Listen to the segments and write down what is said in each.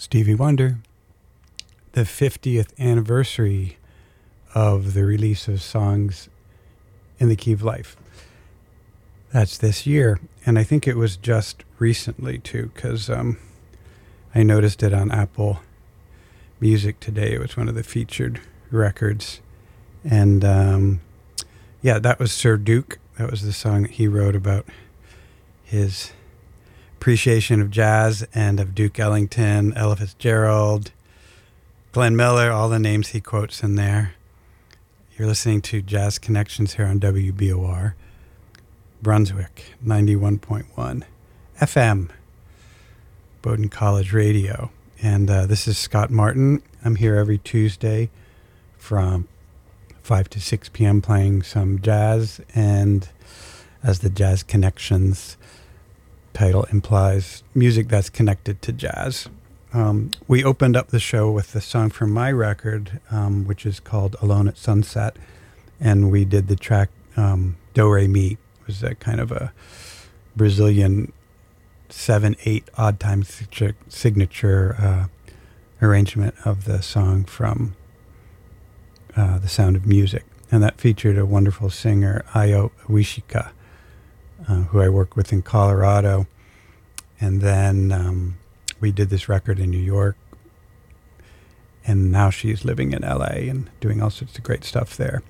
Stevie Wonder, the 50th anniversary of the release of Songs in the Key of Life. That's this year, and I think it was just recently too, because I noticed it on Apple Music today. It was one of the featured records, and yeah, that was Sir Duke. That was the song that he wrote about his appreciation of jazz and of Duke Ellington, Ella Fitzgerald, Glenn Miller, all the names he quotes in there. You're listening to Jazz Connections here on WBOR, Brunswick, 91.1 FM, Bowdoin College Radio. And this is Scott Martin. I'm here every Tuesday from 5 to 6 p.m. playing some jazz, and as the Jazz Connections title implies, music that's connected to jazz. We opened up the show with the song from my record, which is called Alone at Sunset, and we did the track Do Re Mi. It was a kind of a Brazilian 7/8 odd time signature arrangement of the song from The Sound of Music, and that featured a wonderful singer, Ayo Uishika, who I work with in Colorado. And then we did this record in New York, and now she's living in LA and doing all sorts of great stuff there.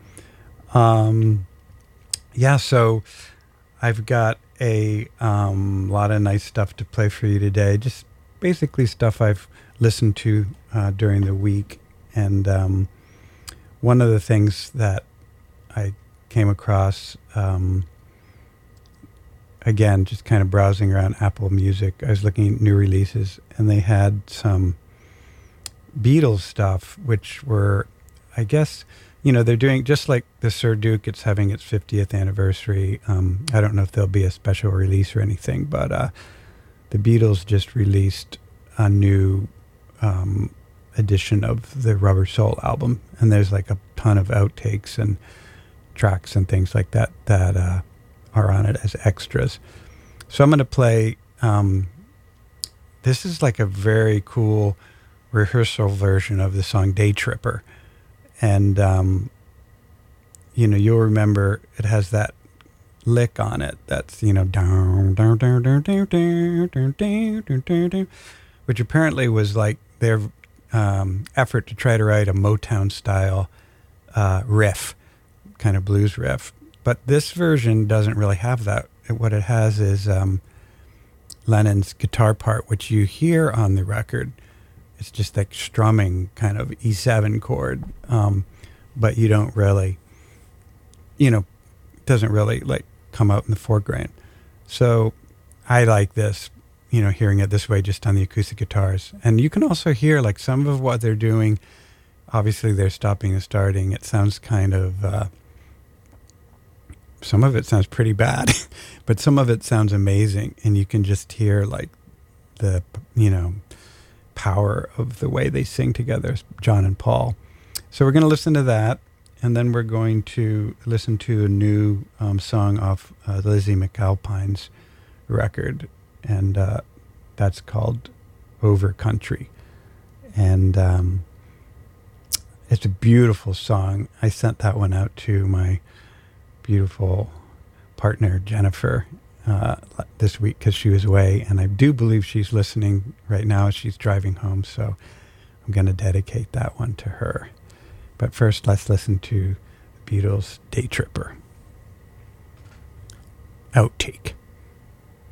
Yeah, so I've got a lot of nice stuff to play for you today, just basically stuff I've listened to during the week. And one of the things that I came across, again, just kind of browsing around Apple Music, I was looking at new releases, and they had some Beatles stuff, which were, I guess, you know, they're doing, just like the Sir Duke, it's having its 50th anniversary. I don't know if there'll be a special release or anything, but the Beatles just released a new edition of the Rubber Soul album, and there's like a ton of outtakes and tracks and things like that that are on it as extras. So I'm going to play, this is like a very cool rehearsal version of the song Day Tripper. And, you know, you'll remember it has that lick on it that's, you know, down, down, down, down, down, down, down, down, down, down, which apparently was like their effort to try to write a Motown-style riff, kind of blues riff. But this version doesn't really have that. What it has is Lennon's guitar part, which you hear on the record. It's just like strumming kind of E7 chord, but you don't really, you know, doesn't really like come out in the foreground. So I like this, you know, hearing it this way just on the acoustic guitars. And you can also hear like some of what they're doing. Obviously they're stopping and starting. It sounds kind of, some of it sounds pretty bad, but some of it sounds amazing. And you can just hear like the, you know, power of the way they sing together, John and Paul. So we're going to listen to that, and then we're going to listen to a new song off Lizzie McAlpine's record, and that's called Over Country. And it's a beautiful song. I sent that one out to my beautiful partner, Jennifer, this week because she was away, and I do believe she's listening right now as she's driving home, so I'm going to dedicate that one to her. But first, let's listen to the Beatles' Day Tripper. Outtake.